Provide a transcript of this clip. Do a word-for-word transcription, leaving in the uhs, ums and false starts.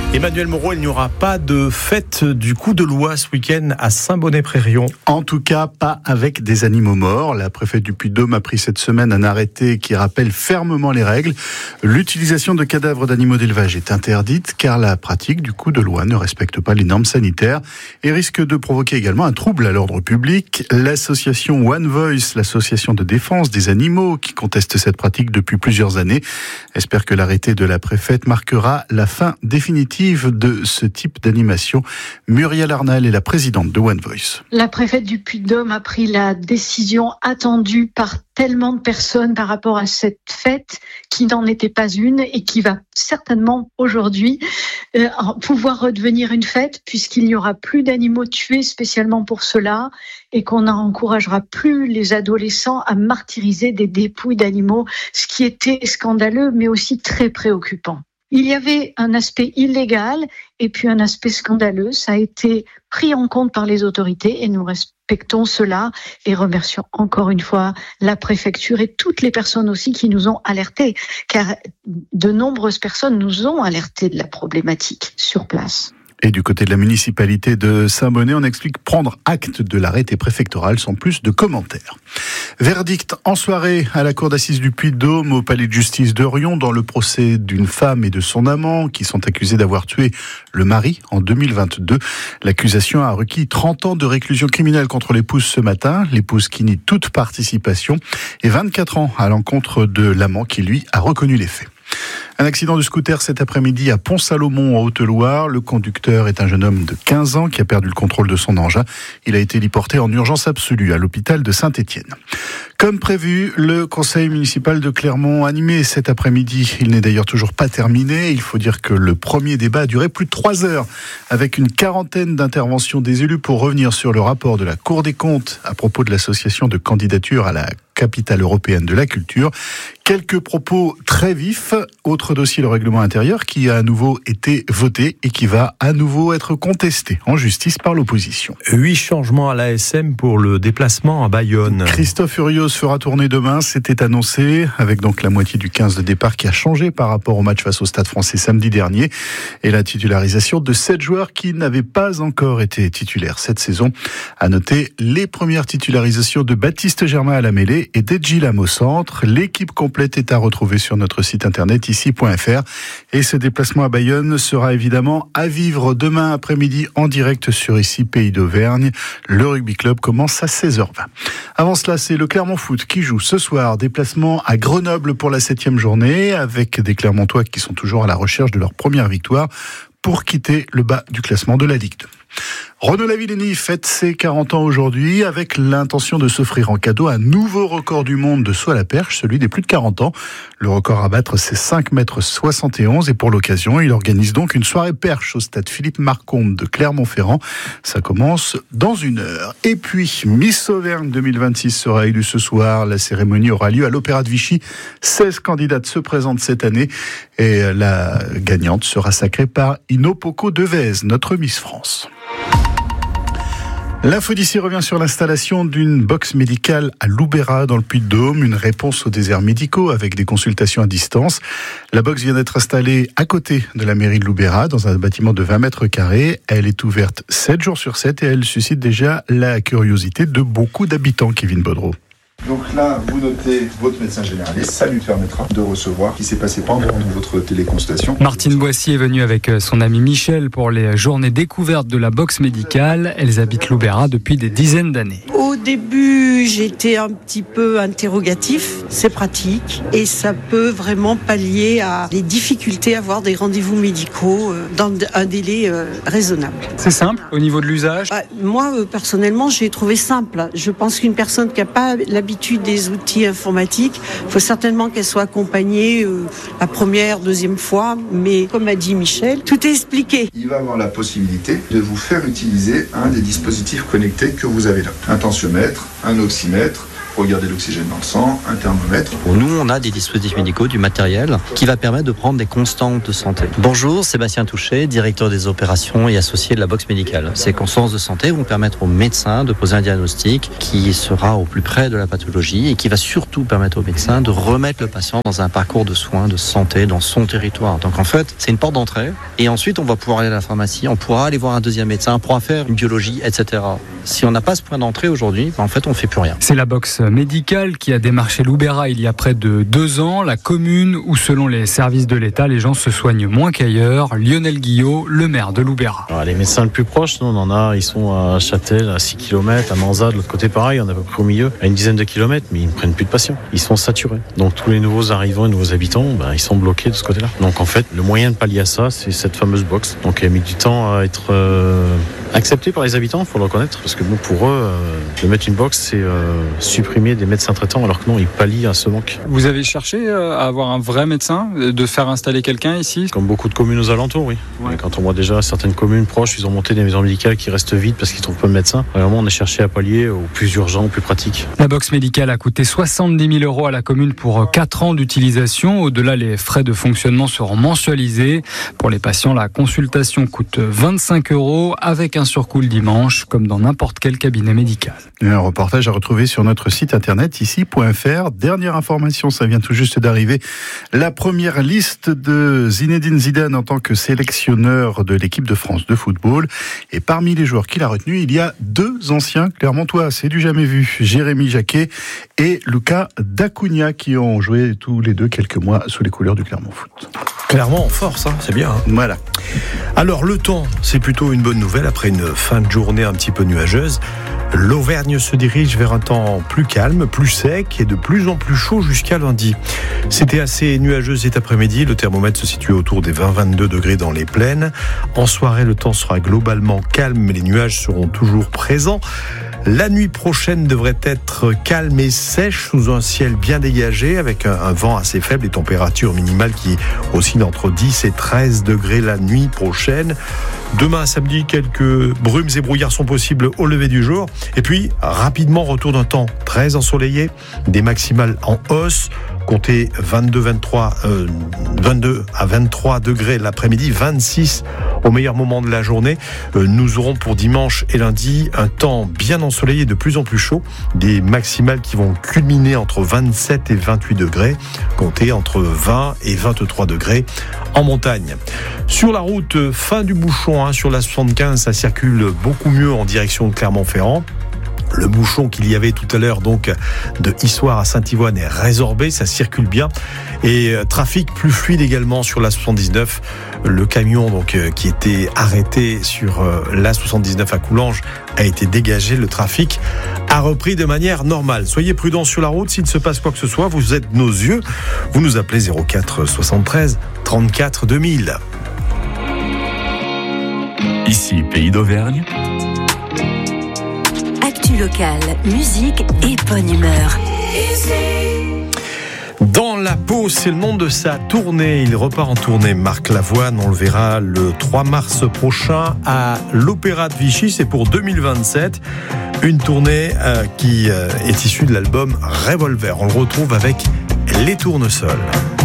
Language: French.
Emmanuel Moreau, il n'y aura pas de fête du coup de loi ce week-end à Saint-Bonnet-Près-Rion. En tout cas, pas avec des animaux morts. La préfète du Puy-de-Dôme a pris cette semaine un arrêté qui rappelle fermement les règles. L'utilisation de cadavres d'animaux d'élevage est interdite car la pratique du coup de loi ne respecte pas les normes sanitaires et risque de provoquer également un trouble à l'ordre public. L'association One Voice, l'association de défense des animaux qui conteste cette pratique depuis plusieurs années, espère que l'arrêté de la préfète marquera la fin définitive de ce type d'animation. Muriel Arnal est la présidente de One Voice. La préfète du Puy-de-Dôme a pris la décision attendue par tellement de personnes par rapport à cette fête qui n'en était pas une et qui va certainement aujourd'hui euh, pouvoir redevenir une fête puisqu'il n'y aura plus d'animaux tués spécialement pour cela et qu'on n'encouragera plus les adolescents à martyriser des dépouilles d'animaux, ce qui était scandaleux mais aussi très préoccupant. Il y avait un aspect illégal et puis un aspect scandaleux. Ça a été pris en compte par les autorités et nous respectons cela et remercions encore une fois la préfecture et toutes les personnes aussi qui nous ont alertés, car de nombreuses personnes nous ont alertés de la problématique sur place. Et du côté de la municipalité de Saint-Bonnet, on explique prendre acte de l'arrêté préfectoral sans plus de commentaires. Verdict en soirée à la cour d'assises du Puy-de-Dôme au palais de justice de Rion dans le procès d'une femme et de son amant qui sont accusés d'avoir tué le mari en deux mille vingt-deux. L'accusation a requis trente ans de réclusion criminelle contre l'épouse ce matin, l'épouse qui nie toute participation, et vingt-quatre ans à l'encontre de l'amant qui lui a reconnu les faits. Un accident de scooter cet après-midi à Pont-Salomon en Haute-Loire. Le conducteur est un jeune homme de quinze ans qui a perdu le contrôle de son engin. Il a été héliporté en urgence absolue à l'hôpital de Saint-Étienne. Comme prévu, le conseil municipal de Clermont a animé cet après-midi. Il n'est d'ailleurs toujours pas terminé. Il faut dire que le premier débat a duré plus de trois heures avec une quarantaine d'interventions des élus pour revenir sur le rapport de la Cour des comptes à propos de l'association de candidature à la capitale européenne de la culture. Quelques propos très vifs. Autre dossier, le règlement intérieur qui a à nouveau été voté et qui va à nouveau être contesté en justice par l'opposition. Huit changements à l'A S M pour le déplacement à Bayonne. Christophe Urios fera tourner demain, c'était annoncé, avec donc la moitié du quinze de départ qui a changé par rapport au match face au Stade Français samedi dernier et la titularisation de sept joueurs qui n'avaient pas encore été titulaires cette saison. À noter les premières titularisations de Baptiste Germain à la mêlée et d'Edji Lam au centre. L'équipe complète est à retrouver sur notre site internet ici point f r et ce déplacement à Bayonne sera évidemment à vivre demain après-midi en direct sur ici Pays d'Auvergne. Le rugby club commence à seize heures vingt. Avant cela, c'est le Clermont Foot qui joue ce soir. Déplacement à Grenoble pour la septième journée avec des Clermontois qui sont toujours à la recherche de leur première victoire pour quitter le bas du classement de la Ligue deux. Renaud Lavillenie fête ses quarante ans aujourd'hui avec l'intention de s'offrir en cadeau un nouveau record du monde de saut à la perche, celui des plus de quarante ans. Le record à battre, c'est cinq mètres soixante et onze et pour l'occasion, il organise donc une soirée perche au stade Philippe Marcombe de Clermont-Ferrand. Ça commence dans une heure. Et puis, Miss Auvergne deux mille vingt-six sera élue ce soir. La cérémonie aura lieu à l'Opéra de Vichy. seize candidates se présentent cette année et la gagnante sera sacrée par Inopoko Devez, notre Miss France. L'info d'ici revient sur l'installation d'une box médicale à Loubera dans le Puy-de-Dôme, une réponse aux déserts médicaux avec des consultations à distance. La box vient d'être installée à côté de la mairie de Loubera dans un bâtiment de vingt mètres carrés. Elle est ouverte sept jours sur sept et elle suscite déjà la curiosité de beaucoup d'habitants, Kevin Baudreau. Donc là, vous notez votre médecin généraliste, ça lui permettra de recevoir ce qui s'est passé pendant votre téléconsultation. Martine Boissy est venue avec son ami Michel pour les journées découvertes de la box médicale. Elles habitent Loubera depuis des dizaines d'années. Au début, j'étais un petit peu interrogatif. C'est pratique et ça peut vraiment pallier à les difficultés à avoir des rendez-vous médicaux dans un délai raisonnable. C'est simple au niveau de l'usage? Bah, moi, personnellement, j'ai trouvé simple. Je pense qu'une personne qui n'a pas l'habitude des outils informatiques, il faut certainement qu'elle soit accompagnée euh, la première, deuxième fois, mais comme a dit Michel, tout est expliqué. Il va avoir la possibilité de vous faire utiliser un des dispositifs connectés que vous avez là. Un tensiomètre, un oxymètre, pour regarder l'oxygène dans le sang, un thermomètre. Pour nous, on a des dispositifs médicaux, du matériel qui va permettre de prendre des constantes de santé. Bonjour, Sébastien Touché, directeur des opérations et associé de la box médicale. Ces constantes de santé vont permettre aux médecins de poser un diagnostic qui sera au plus près de la pathologie et qui va surtout permettre aux médecins de remettre le patient dans un parcours de soins, de santé dans son territoire. Donc en fait, c'est une porte d'entrée et ensuite on va pouvoir aller à la pharmacie, on pourra aller voir un deuxième médecin, on pourra faire une biologie, et cetera. Si on n'a pas ce point d'entrée aujourd'hui, en fait on ne fait plus rien. C'est la box médicale qui a démarché Loubera il y a près de deux ans, la commune où selon les services de l'État, les gens se soignent moins qu'ailleurs. Lionel Guillot, le maire de Loubera. Alors, les médecins le plus proches, nous, on en a, ils sont à Châtel, à six kilomètres, à Manza, de l'autre côté pareil, on est à peu près au milieu, à une dizaine de kilomètres, mais ils ne prennent plus de patients. Ils sont saturés. Donc tous les nouveaux arrivants et nouveaux habitants, ben, ils sont bloqués de ce côté-là. Donc en fait, le moyen de pallier à ça, c'est cette fameuse box. Donc elle a mis du temps à être euh, acceptée par les habitants, il faut le reconnaître, parce que bon, pour eux, euh, de mettre une box, c'est euh, supprimer des médecins traitants, alors que non, ils pallient à ce manque. Vous avez cherché à avoir un vrai médecin, de faire installer quelqu'un ici ? Comme beaucoup de communes aux alentours, oui. Ouais. Quand on voit déjà certaines communes proches, ils ont monté des maisons médicales qui restent vides parce qu'ils ne trouvent pas de médecin. Vraiment, on a cherché à pallier au plus urgent, au plus pratique. La box médicale a coûté soixante-dix mille euros à la commune pour quatre ans d'utilisation. Au-delà, les frais de fonctionnement seront mensualisés. Pour les patients, la consultation coûte vingt-cinq euros avec un surcoût le dimanche, comme dans n'importe quel cabinet médical. Un reportage à retrouver sur notre site internet ici point f r. Dernière information, ça vient tout juste d'arriver. La première liste de Zinedine Zidane en tant que sélectionneur de l'équipe de France de football. Et parmi les joueurs qu'il a retenus, il y a deux anciens clermontois, c'est du jamais vu. Jérémy Jacquet et Lucas Dacunia qui ont joué tous les deux quelques mois sous les couleurs du Clermont Foot. Clairement en force, hein, c'est bien. Hein. Voilà. Alors le temps, c'est plutôt une bonne nouvelle après une fin de journée un petit peu nuageuse. L'Auvergne se dirige vers un temps plus calme, plus sec et de plus en plus chaud jusqu'à lundi. C'était assez nuageux cet après-midi, le thermomètre se situe autour des vingt à vingt-deux degrés dans les plaines. En soirée, le temps sera globalement calme, mais les nuages seront toujours présents. La nuit prochaine devrait être calme et sèche sous un ciel bien dégagé avec un, un vent assez faible et températures minimales qui oscillent entre dix et treize degrés la nuit prochaine. Demain, samedi, quelques brumes et brouillards sont possibles au lever du jour. Et puis, rapidement, retour d'un temps très ensoleillé, des maximales en hausse. Comptez vingt-deux, vingt-trois, euh, vingt-deux à vingt-trois degrés l'après-midi, vingt-six au meilleur moment de la journée. Euh, nous aurons pour dimanche et lundi un temps bien ensoleillé, de plus en plus chaud. Des maximales qui vont culminer entre vingt-sept et vingt-huit degrés. Comptez entre vingt et vingt-trois degrés en montagne. Sur la route, fin du bouchon, hein, sur la soixante-quinze, ça circule beaucoup mieux en direction de Clermont-Ferrand. Le bouchon qu'il y avait tout à l'heure donc de Issoire à Saint-Yvoine est résorbé, ça circule bien et euh, trafic plus fluide également sur la soixante-dix-neuf. Le camion donc euh, qui était arrêté sur euh, la soixante-dix-neuf à Coulanges a été dégagé, le trafic a repris de manière normale. Soyez prudents sur la route, s'il se passe quoi que ce soit, vous êtes nos yeux. Vous nous appelez zéro quatre soixante-treize trente-quatre deux mille. Ici Pays d'Auvergne. Local, musique et bonne humeur. Dans la peau, c'est le nom de sa tournée. Il repart en tournée. Marc Lavoine, on le verra le trois mars prochain à l'Opéra de Vichy. C'est pour deux mille vingt-sept. Une tournée euh, qui euh, est issue de l'album Revolver. On le retrouve avec Les Tournesols.